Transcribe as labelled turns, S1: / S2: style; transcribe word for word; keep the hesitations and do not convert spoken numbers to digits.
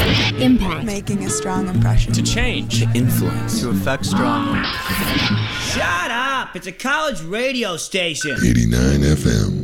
S1: Impact.
S2: Making a strong impression.
S3: To change.
S4: To influence.
S5: To affect strongly.
S6: Shut up! It's a college radio station.
S7: eighty-nine F M.